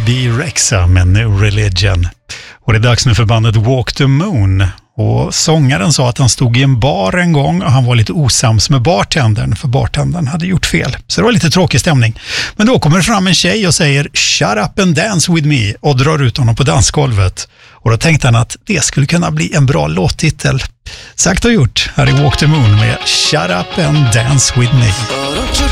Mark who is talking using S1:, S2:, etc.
S1: Bebe Rexha med New Religion. Och det är dags nu för bandet Walk the Moon. Och sångaren sa att han stod i en bar en gång och han var lite osams med bartendern, för bartendern hade gjort fel. Så det var lite tråkig stämning. Men då kommer det fram en tjej och säger "Shut up and dance with me" och drar ut honom på dansgolvet. Och då tänkte han att det skulle kunna bli en bra låttitel. Sagt och gjort, här är Walk the Moon med "Shut up and dance with me".
S2: Oh, don't you